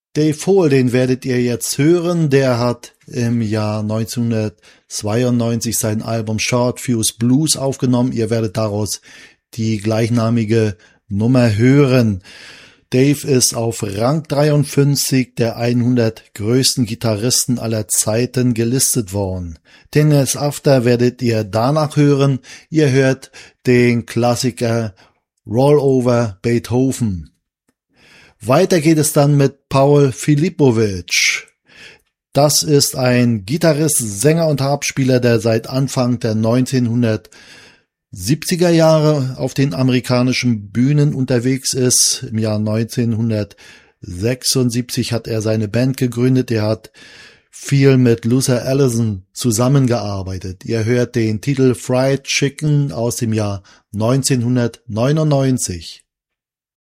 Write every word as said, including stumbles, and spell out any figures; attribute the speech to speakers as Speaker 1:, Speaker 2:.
Speaker 1: Dave Hohl, den werdet ihr jetzt hören, der hat im Jahr neunzehnhundertzweiundneunzig sein Album Short Fuse Blues aufgenommen. Ihr werdet daraus die gleichnamige Nummer hören. Dave ist auf Rang dreiundfünfzig der hundert größten Gitarristen aller Zeiten gelistet worden. Ten Years After werdet ihr danach hören. Ihr hört den Klassiker Roll Over Beethoven. Weiter geht es dann mit Paul Filipovic. Das ist ein Gitarrist, Sänger und Harpspieler, der seit Anfang der neunzehnhundertsiebziger Jahre auf den amerikanischen Bühnen unterwegs ist. Im Jahr neunzehnhundertsechsundsiebzig hat er seine Band gegründet. Er hat viel mit Luther Allison zusammengearbeitet. Ihr hört den Titel Fried Chicken aus dem Jahr neunzehnhundertneunundneunzig.